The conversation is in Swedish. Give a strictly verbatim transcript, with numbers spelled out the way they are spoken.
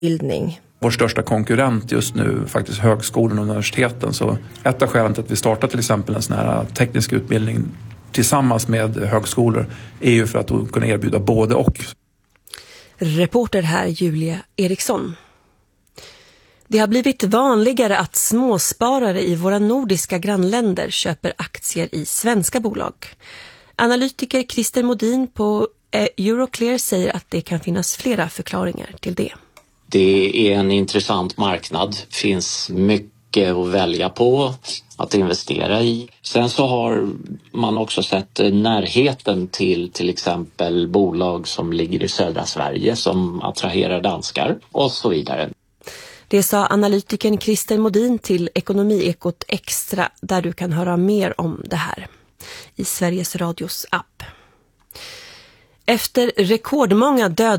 bildning. Vår största konkurrent just nu faktiskt högskolan och universiteten. Så ett av skälen till att vi startar till exempel en sån här teknisk utbildning tillsammans med högskolor är ju för att kunna erbjuda både och. Reporter här Julia Eriksson. Det har blivit vanligare att småsparare i våra nordiska grannländer köper aktier i svenska bolag. Analytiker Christer Modin på Euroclear säger att det kan finnas flera förklaringar till det. Det är en intressant marknad. Det finns mycket att välja på, att investera i. Sen så har man också sett närheten till till exempel bolag som ligger i södra Sverige som attraherar danskar och så vidare. Det sa analytikern Christer Modin till Ekonomiekot Extra, där du kan höra mer om det här i Sveriges Radios app. Efter rekordmånga döda